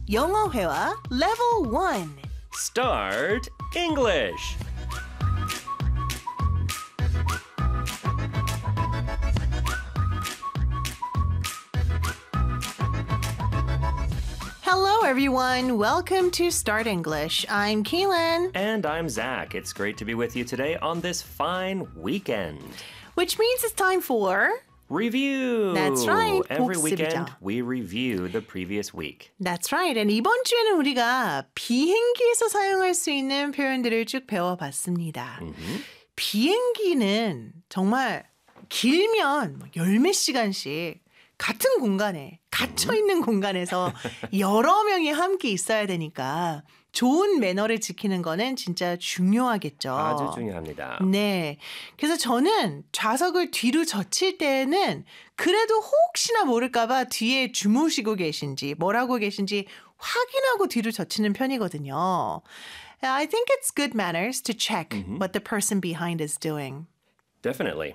영어 회화 Level 1. Start English. Hello, everyone. Welcome to Start English. I'm Kaylin. And I'm Zach. It's great to be with you today on this fine weekend. Which means it's time for... Review! That's right. Every 복습이죠. weekend, we review the previous week. That's right. And 이번 주에는 우리가 비행기에서 사용할 수 있는 표현들을 쭉 배워봤습니다. 비행기는 정말 길면 열몇 시간씩 같은 공간에 갇혀있는 공간에서 여러 명이 함께 있어야 되니까 좋은 매너를 지키는 거는 진짜 중요하겠죠. 아주 중요합니다. 네. 그래서 저는 좌석을 뒤로 젖힐 때는 그래도 혹시나 모를까봐 뒤에 주무시고 계신지 뭐라고 계신지 확인하고 뒤로 젖히는 편이거든요. I think it's good manners to check what the person behind is doing. Definitely.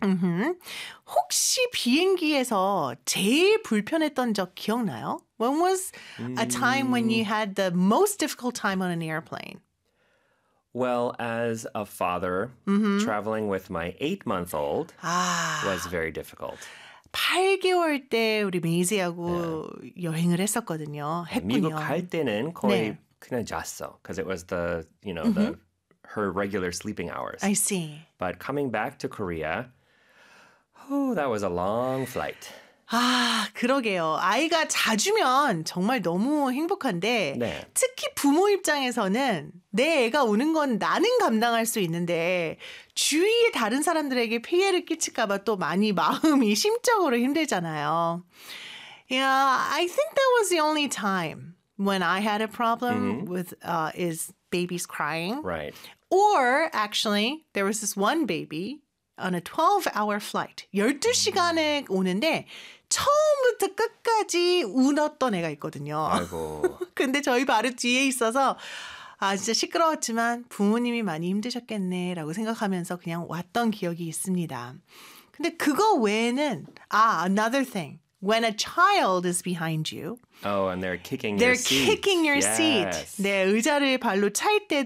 혹시 비행기에서 제일 불편했던 적 기억나요? When was a time when you had the most difficult time on an airplane? Well, as a father, traveling with my 8-month-old was very difficult. 8개월 때 우리 메이지하고 여행을 했었거든요. 했군요. 미국 갈 때는 거의 네. 그냥 잤어. Because it was her regular sleeping hours. I see. But coming back to Korea, that was a long flight. 그러게요. 아이가 자주면 정말 너무 행복한데 네. 특히 부모 입장에서는 내 애가 우는 건 나는 감당할 수 있는데 주위의 다른 사람들에게 피해를 끼칠까 봐 또 많이 마음이 심적으로 힘들잖아요. Yeah, I think that was the only time when I had a problem with is babies crying. Right. Or actually, there was this one baby on a 12-hour flight. 12시간에 오는데 처음부터 끝까지 울었던 애가 있거든요. 아이고. 근데 저희 바로 뒤에 있어서 진짜 시끄러웠지만 부모님이 많이 힘드셨겠네라고 생각하면서 그냥 왔던 기억이 있습니다. 근데 그거 외에는 another thing. When a child is behind you, Oh, and they're kicking they're your seat. kicking your Yes. seat. 네, 의자를 발로 찰 때